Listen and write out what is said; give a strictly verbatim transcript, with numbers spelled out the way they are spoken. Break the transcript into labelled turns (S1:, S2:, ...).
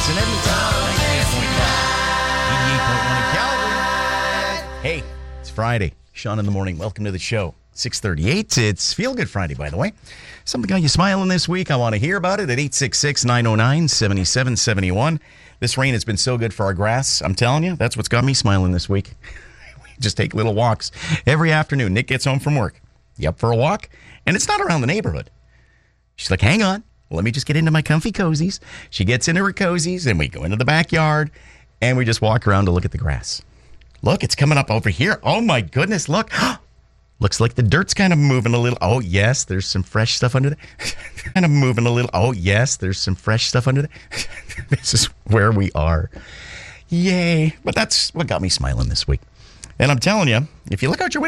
S1: It's in Edmonton, ninety-eight point one, eighty-eight point one in Calgary. Hey, it's Friday. Sean in the morning. Welcome to the show. six thirty-eight. It's Feel Good Friday, by the way. Something got you smiling this week? I want to hear about it at eight six six, nine oh nine, seven seven seven one. This rain has been so good for our grass. I'm telling you, that's what's got me smiling this week. We just take little walks every afternoon. Nick gets home from work. You up for a walk? And it's not around the neighborhood. She's like, hang on. Let me just get into my comfy cozies. She gets into her cozies, and we go into the backyard, and we just walk around to look at the grass. Look, it's coming up over here. Oh, my goodness, look. Looks like the dirt's kind of moving a little. Oh, yes, there's some fresh stuff under there. Kind of moving a little. Oh, yes, there's some fresh stuff under there. This is where we are. Yay. But that's what got me smiling this week. And I'm telling you, if you look out your window,